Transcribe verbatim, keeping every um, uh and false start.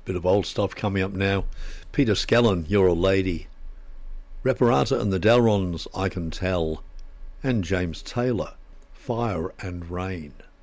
Bit of old stuff coming up now. Peter Skellern, You're a Lady. Reparata and the Delrons, I Can Tell. And James Taylor, Fire and Rain.